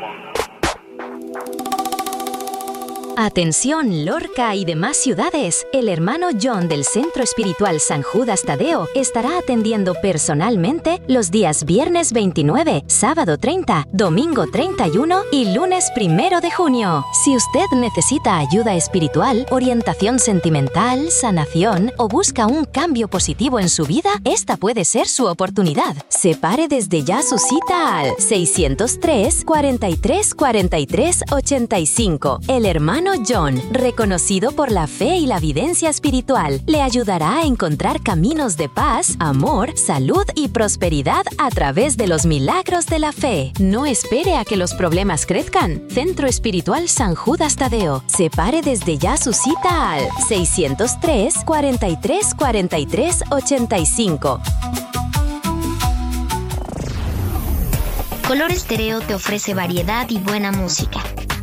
Atención, Lorca y demás ciudades. El hermano John del Centro Espiritual San Judas Tadeo estará atendiendo personalmente los días viernes 29, sábado 30, domingo 31 y lunes 1 de junio. Si usted necesita ayuda espiritual, orientación sentimental, sanación o busca un cambio positivo en su vida, esta puede ser su oportunidad. Separe desde ya su cita al 603 43 43 85. El hermano John, reconocido por la fe y la evidencia espiritual, le ayudará a encontrar caminos de paz, amor, salud y prosperidad a través de los milagros de la fe. No espere a que los problemas crezcan. Centro Espiritual San Judas Tadeo. Separe desde ya su cita al 603 43 43 85. Color Estéreo te ofrece variedad y buena música.